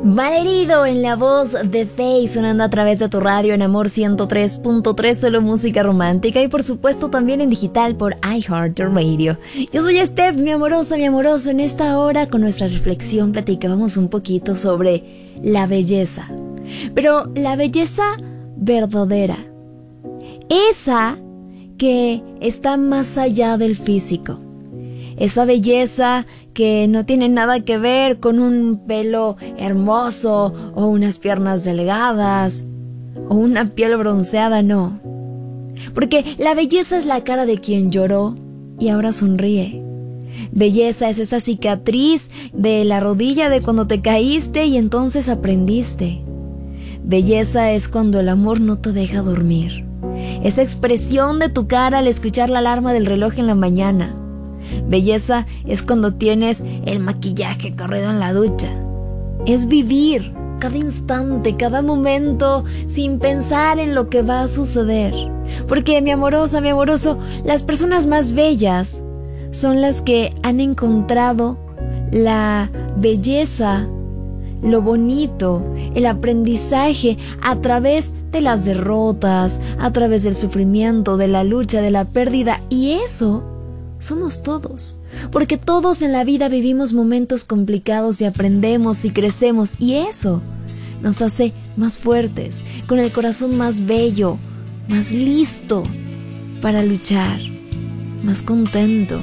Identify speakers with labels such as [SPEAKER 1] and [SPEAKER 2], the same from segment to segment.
[SPEAKER 1] Malherido en la voz de Faye, sonando a través de tu radio en Amor 103.3, solo música romántica, y por supuesto también en digital por iHeartRadio. Yo soy Steph, mi amorosa, mi amoroso. En esta hora, con nuestra reflexión, platicábamos un poquito sobre la belleza, pero la belleza verdadera, esa que está más allá del físico, esa belleza que no tiene nada que ver con un pelo hermoso o unas piernas delgadas o una piel bronceada, no. Porque la belleza es la cara de quien lloró y ahora sonríe. Belleza es esa cicatriz de la rodilla de cuando te caíste y entonces aprendiste. Belleza es cuando el amor no te deja dormir. Esa expresión de tu cara al escuchar la alarma del reloj en la mañana. Belleza es cuando tienes el maquillaje corrido en la ducha. Es vivir cada instante, cada momento, sin pensar en lo que va a suceder. Porque, mi amorosa, mi amoroso, las personas más bellas son las que han encontrado la belleza, lo bonito, el aprendizaje a través de las derrotas, a través del sufrimiento, de la lucha, de la pérdida. Y eso somos todos, porque todos en la vida vivimos momentos complicados y aprendemos y crecemos, y eso nos hace más fuertes, con el corazón más bello, más listo para luchar, más contento.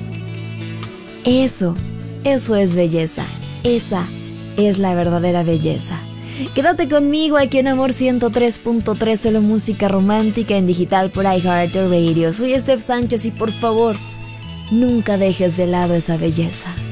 [SPEAKER 1] Eso es belleza, esa es la verdadera belleza. Quédate conmigo aquí en Amor 103.3, solo música romántica en digital por iHeartRadio. Soy Steph Sánchez y por favor, nunca dejes de lado esa belleza.